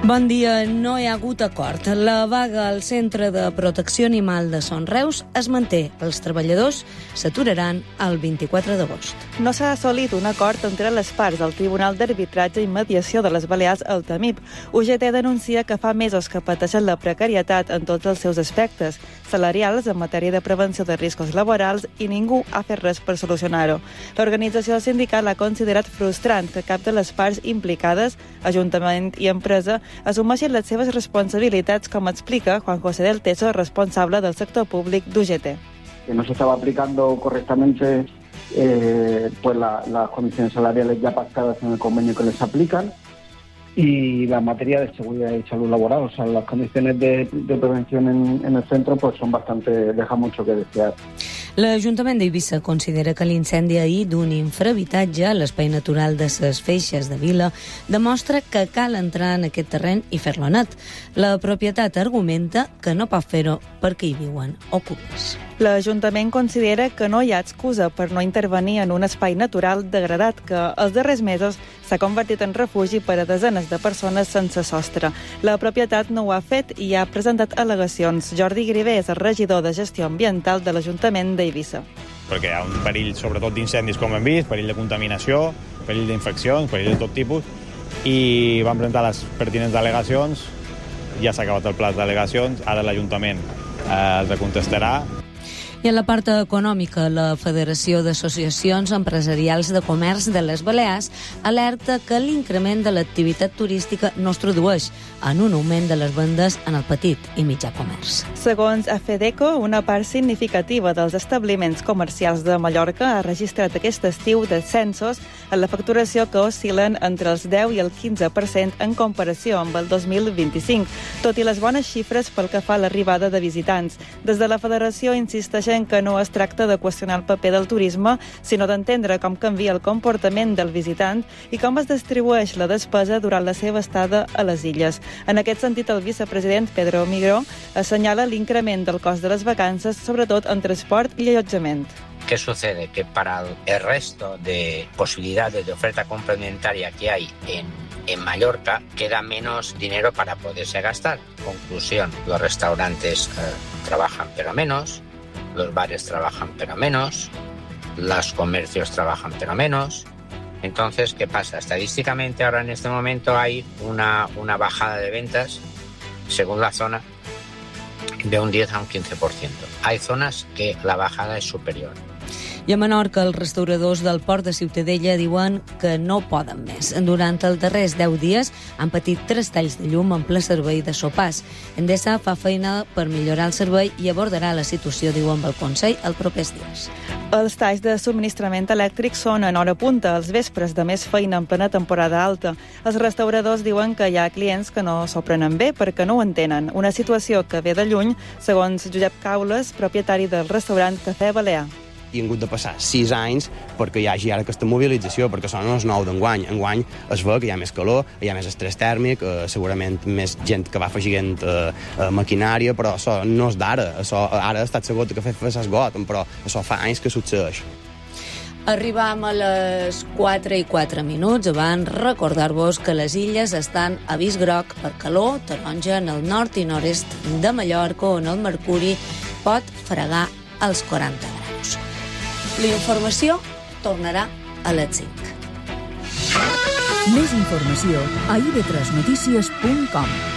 Bon dia. No hi ha hagut acord. La vaga al Centre de Protecció Animal de Son Reus es manté. Els treballadors s'aturaran el 24 d'agost. No s'ha assolit un acord entre les parts del Tribunal d'Arbitratge i Mediació de les Balears, el TAMIP. UGT denuncia que fa mesos que pateixen la precarietat en tots els seus aspectes, salarials, en matèria de prevenció de riscos laborals, i ningú ha fet res per solucionar-ho. L'organització sindical ha considerat frustrant que cap de les parts implicades, Ajuntament i empresa, assumeixin les seves responsabilitats, com explica Juan José del Teso, responsable del sector públic d'UGT. Que no se estaba aplicando correctamente las condiciones salariales ya pactadas en el convenio que les aplican, y la materia de seguridad y salud laboral, o sea, las condiciones de prevención en el centro pues son bastante, deja mucho que desear. L'Ajuntament d'Eivissa considera que l'incendi ahir d'un infrahabitatge a l'espai natural de ses Feixes de Vila demostra que cal entrar en aquest terreny i fer-lo net. La propietat argumenta que no pot fer-ho perquè hi viuen ocupes. L'Ajuntament considera que no hi ha excusa per no intervenir en un espai natural degradat que els darrers mesos s'ha convertit en refugi per a desenes de persones sense sostre. La propietat no ho ha fet i ha presentat al·legacions. Jordi Grivé és el regidor de Gestió Ambiental de l'Ajuntament d'Eivissa. Perquè hi ha un perill, sobretot d'incendis, com hem vist, perill de contaminació, perill d'infeccions, perill de tot tipus, i vam presentar les pertinents al·legacions, ja s'ha acabat el pla d'al·legacions, ara l'Ajuntament els contestarà. I en la part econòmica, la Federació d'Associacions Empresarials de Comerç de les Balears alerta que l'increment de l'activitat turística no es tradueix en un augment de les vendes en el petit i mitjà comerç. Segons AFEDECO, una part significativa dels establiments comercials de Mallorca ha registrat aquest estiu descensos en la facturació que oscil·len entre els 10 i el 15% en comparació amb el 2025, tot i les bones xifres pel que fa a l'arribada de visitants. Des de la Federació insisteixen que no es tracta de qüestionar el paper del turisme, sinó d'entendre com canvia el comportament del visitant i com es distribueix la despesa durant la seva estada a les illes. En aquest sentit, el vicepresident Pedro Migró assenyala l'increment del cost de les vacances, sobretot en transport i allotjament. ¿Qué sucede? Que para el resto de posibilidades de oferta complementaria que hay en Mallorca, queda menos dinero para poderse gastar. Conclusión, los restaurantes trabajan pero menos, los bares trabajan pero menos, los comercios trabajan pero menos. Entonces, ¿qué pasa? Estadísticamente ahora en este momento hay una bajada de ventas, según la zona, de un 10 a un 15%. Hay zonas que la bajada es superior. I a Menorca, els restauradors del port de Ciutadella diuen que no poden més. Durant els darrers 10 dies han patit 3 talls de llum en ple servei de sopars. Endesa fa feina per millorar el servei i abordarà la situació, diu amb el Consell, els propers dies. Els talls de subministrament elèctric són en hora punta, als vespres de més feina en plena temporada alta. Els restauradors diuen que hi ha clients que no s'ho prenen bé perquè no ho entenen. Una situació que ve de lluny, segons Josep Caules, propietari del restaurant Cafè Balear. I han hagut de passar 6 anys perquè hi hagi ara aquesta mobilització, perquè són els 9 d'enguany. Enguany es veu que hi ha més calor, hi ha més estrès tèrmic, segurament més gent que va afegint maquinària, però això no és d'ara. Això ara ha estat segur que s'esgoten, però això fa anys que succeeix. Arribam a les 4:04. Abans recordar-vos que les illes estan a avís groc per calor, taronja en el nord i nord-est de Mallorca, on el mercuri pot fregar els 40 graus. La informació tornarà a les 5. Més informació a ib3notícies.com.